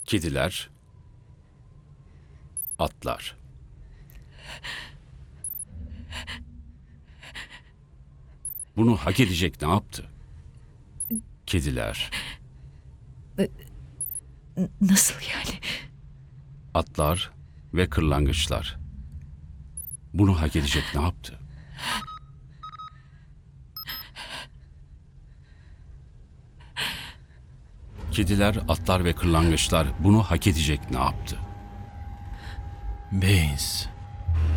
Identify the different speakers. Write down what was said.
Speaker 1: Kediler, atlar. Bunu hak edecek ne yaptı? Kediler,
Speaker 2: Nasıl yani?
Speaker 1: atlar ve kırlangıçlar. Bunu hak edecek ne yaptı? Kediler, atlar ve kırlangıçlar bunu hak edecek ne yaptı?
Speaker 3: Baines,